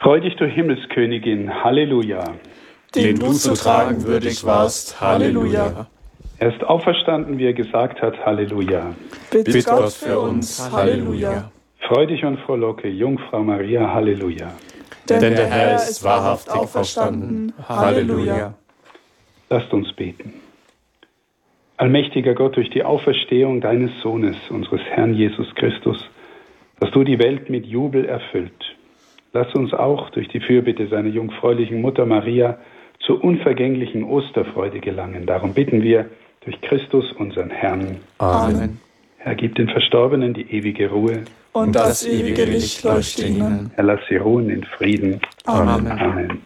Freu dich, du Himmelskönigin, Halleluja. Den du zu tragen würdig warst, Halleluja. Er ist auferstanden, wie er gesagt hat, Halleluja. Bitt Gott für uns, Halleluja. Freu dich und frohlocke, Jungfrau Maria, Halleluja. Denn der Herr ist wahrhaft auferstanden, Halleluja. Lasst uns beten. Allmächtiger Gott, durch die Auferstehung deines Sohnes, unseres Herrn Jesus Christus, hast du die Welt mit Jubel erfüllt. Lass uns auch durch die Fürbitte seiner jungfräulichen Mutter Maria zur unvergänglichen Osterfreude gelangen. Darum bitten wir durch Christus, unseren Herrn. Amen. Herr, gib den Verstorbenen die ewige Ruhe. Und das ewige Licht leuchte ihnen. Herr, lass sie ruhen in Frieden. Amen. Amen.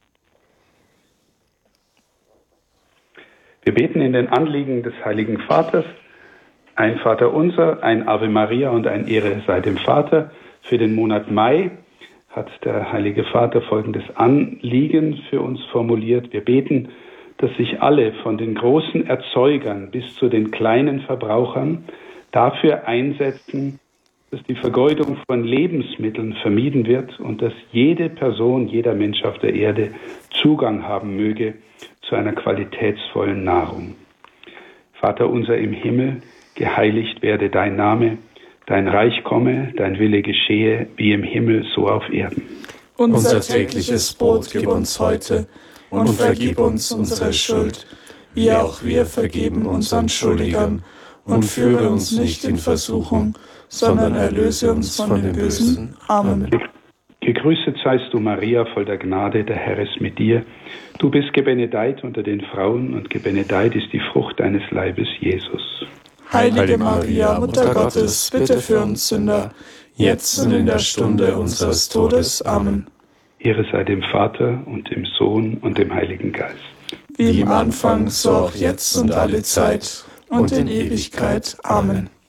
Wir beten in den Anliegen des Heiligen Vaters ein Vaterunser, ein Ave Maria und ein Ehre sei dem Vater. Für den Monat Mai hat der Heilige Vater folgendes Anliegen für uns formuliert. Wir beten, dass sich alle von den großen Erzeugern bis zu den kleinen Verbrauchern dafür einsetzen, dass die Vergeudung von Lebensmitteln vermieden wird und dass jede Person, jeder Mensch auf der Erde Zugang haben möge zu einer qualitätsvollen Nahrung. Vater unser im Himmel, geheiligt werde dein Name, dein Reich komme, dein Wille geschehe, wie im Himmel, so auf Erden. Unser tägliches Brot gib uns heute und vergib uns unsere Schuld, wie auch wir vergeben unseren Schuldigern. Und führe uns nicht in Versuchung, sondern erlöse uns von dem Bösen. Amen. Gegrüßet seist du, Maria, voll der Gnade, der Herr ist mit dir. Du bist gebenedeit unter den Frauen und gebenedeit ist die Frucht deines Leibes, Jesus. Heilige Maria, Mutter Gottes, bitte für uns Sünder, jetzt und in der Stunde unseres Todes. Amen. Ehre sei dem Vater und dem Sohn und dem Heiligen Geist. Wie im Anfang, so auch jetzt und alle Zeit und in Ewigkeit. Amen.